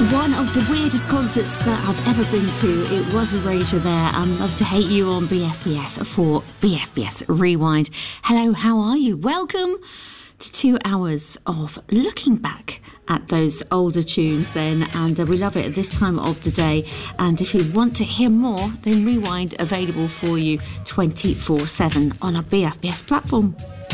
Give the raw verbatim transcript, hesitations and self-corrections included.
One of the weirdest concerts that I've ever been to. It was Erasure there and Love to Hate You on B F B S for B F B S Rewind. Hello, how are you? Welcome to two hours of looking back at those older tunes then, and uh, we love it at this time of the day. And if you want to hear more, then Rewind available for you twenty-four seven on our B F B S platform.